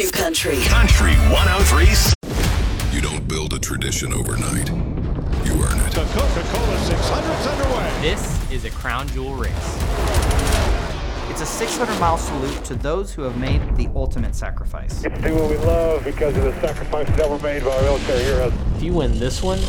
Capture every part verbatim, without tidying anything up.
Country. Country one oh three. You don't build a tradition overnight. You earn it. The Coca-Cola six hundred's underway. This is a crown jewel race. It's a six hundred mile salute to those who have made the ultimate sacrifice. It's do what we love because of the sacrifices that were made by our military heroes. If you win this one,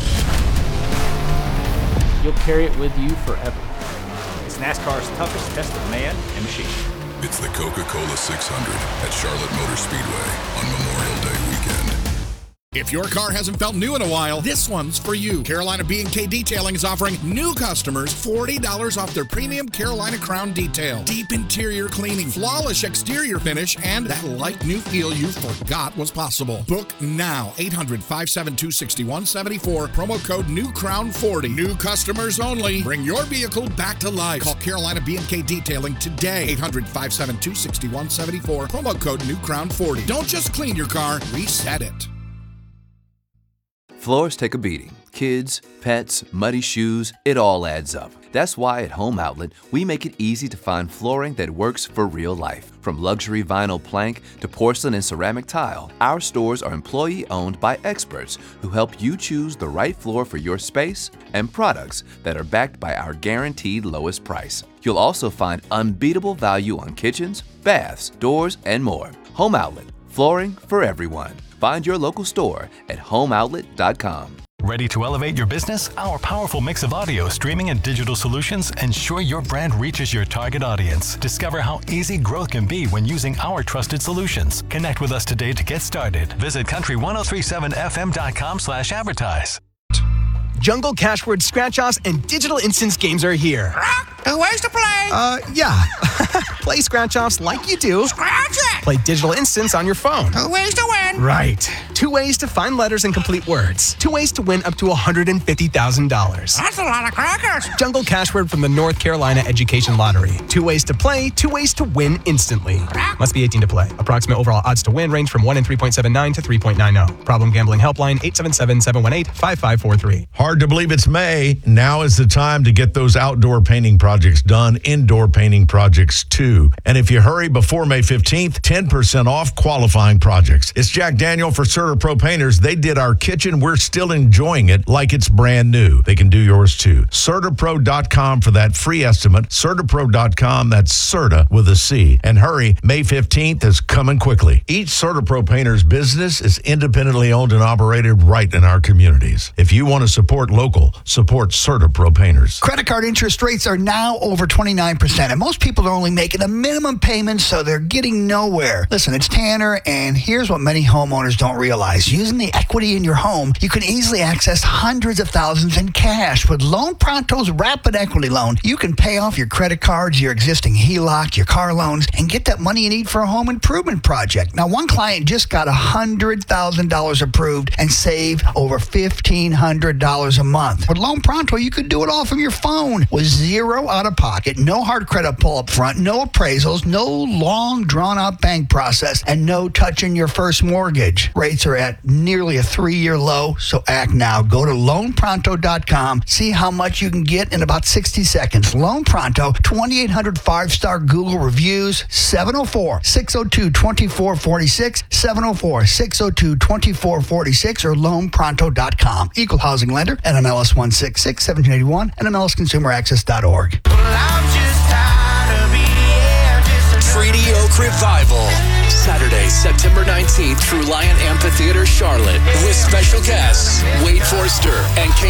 you'll carry it with you forever. It's NASCAR's toughest test of man and machine. It's the Coca-Cola six hundred at Charlotte Motor Speedway on Memorial Day weekend. If your car hasn't felt new in a while, this one's for you. Carolina B and K Detailing is offering new customers forty dollars off their premium Carolina Crown detail. Deep interior cleaning, flawless exterior finish, and that light new feel you forgot was possible. Book now. eight hundred, five seven two, six one seven four. Promo code New Crown forty. New customers only. Bring your vehicle back to life. Call Carolina B and K Detailing today. eight hundred, five seven two, six one seven four. Promo code New Crown forty. Don't just clean your car, reset it. Floors take a beating. Kids, pets, muddy shoes, it all adds up. That's why at Home Outlet, we make it easy to find flooring that works for real life. From luxury vinyl plank to porcelain and ceramic tile, our stores are employee-owned by experts who help you choose the right floor for your space and products that are backed by our guaranteed lowest price. You'll also find unbeatable value on kitchens, baths, doors, and more. Home Outlet, flooring for everyone. Find your local store at home outlet dot com. Ready to elevate your business? Our powerful mix of audio, streaming, and digital solutions ensure your brand reaches your target audience. Discover how easy growth can be when using our trusted solutions. Connect with us today to get started. Visit country ten thirty-seven f m dot com slash advertise. Jungle Cashword Scratch-Offs and Digital Instance games are here. Two ways to play. Uh, yeah. Play Scratch-Offs like you do. Scratch it. Play Digital Instance on your phone. Two ways to win. Right. Two ways to find letters and complete words. Two ways to win up to one hundred fifty thousand dollars. That's a lot of crackers. Jungle Cashword from the North Carolina Education Lottery. Two ways to play, two ways to win instantly. Crack. Must be eighteen to play. Approximate overall odds to win range from one in three point seven nine to three point nine zero. Problem gambling helpline eight seven seven, seven one eight, five five four three. Hard to believe it's May. Now is the time to get those outdoor painting projects done. Indoor painting projects too. And if you hurry before May fifteenth, ten percent off qualifying projects. It's Jack Daniel for CertaPro Painters. They did our kitchen. We're still enjoying it like it's brand new. They can do yours too. Certapro dot com for that free estimate. Certapro dot com, that's Certa with a C. And hurry, May fifteenth is coming quickly. Each CertaPro Painters business is independently owned and operated right in our communities. If you want to support local, support CertaPro Painters. Credit card interest rates are now over twenty-nine percent, and most people are only making a minimum payment, so they're getting nowhere. Listen, it's Tanner, and here's what many homeowners don't realize. Using the equity in your home, you can easily access hundreds of thousands in cash. With Loan Pronto's Rapid Equity Loan, you can pay off your credit cards, your existing H E L O C, your car loans, and get that money you need for a home improvement project. Now, one client just got one hundred thousand dollars approved and saved over fifteen hundred dollars a month. With Loan Pronto, you could do it all from your phone with zero out of pocket, no hard credit pull up front, no appraisals, no long drawn-out bank process, and no touching your first mortgage. Rates are at nearly a three-year low, so act now. Go to loan pronto dot com. See how much you can get in about sixty seconds. Loan Pronto, twenty-eight hundred five-star Google reviews, seven oh four, six oh two, two four four six, seven oh four, six oh two, two four four six, or loan pronto dot com. Equal housing lender, N M L S one six six, one seven eight one, N M L S consumer access dot org. Treaty Oak Revival, Saturday, September nineteenth through Lion Amphitheater, Charlotte, with special guests Wade Forster and K